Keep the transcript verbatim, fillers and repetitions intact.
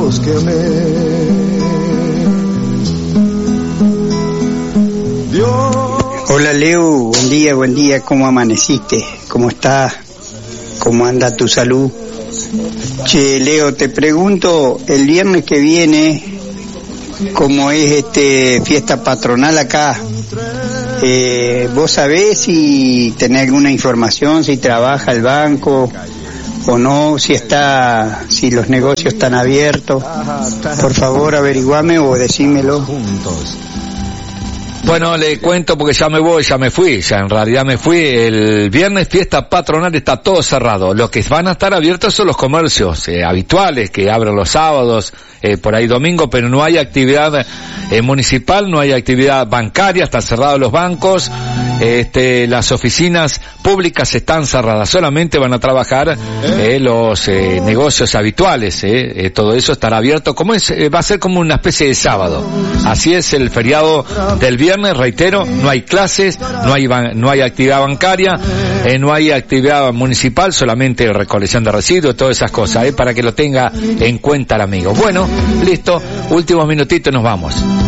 los que amé. Dios. Hola Leo, buen día, buen día, ¿cómo amaneciste? ¿Cómo estás? ¿Cómo anda tu salud? Che, Leo, te pregunto, el viernes que viene, como es este fiesta patronal acá, eh, ¿vos sabés si tenés alguna información, si trabaja el banco o no, si está, si los negocios están abiertos? Por favor, averiguame o decímelo. Bueno, le cuento porque ya me voy, ya me fui, ya en realidad me fui. El viernes fiesta patronal está todo cerrado. Los que van a estar abiertos son los comercios eh, habituales que abren los sábados, eh, por ahí domingo, pero no hay actividad eh, municipal, no hay actividad bancaria, están cerrados los bancos, este, las oficinas públicas están cerradas, solamente van a trabajar eh, los eh, negocios habituales, eh, eh, todo eso estará abierto, como es, eh, va a ser como una especie de sábado. Así es el feriado del viernes. Reitero, no hay clases, no hay ban- no hay actividad bancaria, eh, no hay actividad municipal, solamente recolección de residuos, todas esas cosas, eh, para que lo tenga en cuenta el amigo. Bueno, listo, últimos minutitos, nos vamos.